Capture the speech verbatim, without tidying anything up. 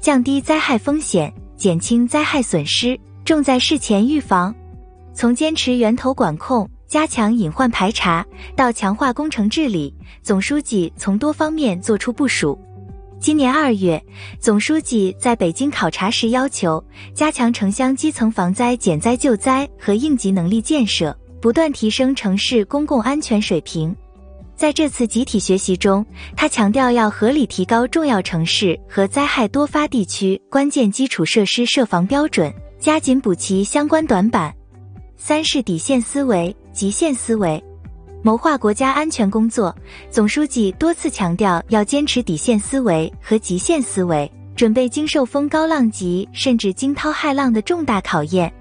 降低灾害风险，减轻灾害损失，重在事前预防。从坚持源头管控，加强隐患排查，到强化工程治理，总书记从多方面做出部署。今年二月，总书记在北京考察时要求，加强城乡基层防灾减灾救灾和应急能力建设，不断提升城市公共安全水平。在这次集体学习中，他强调要合理提高重要城市和灾害多发地区关键基础设施设防标准，加紧补齐相关短板。三是底线思维、极限思维。谋划国家安全工作，总书记多次强调要坚持底线思维和极限思维，准备经受风高浪急甚至惊涛骇浪的重大考验。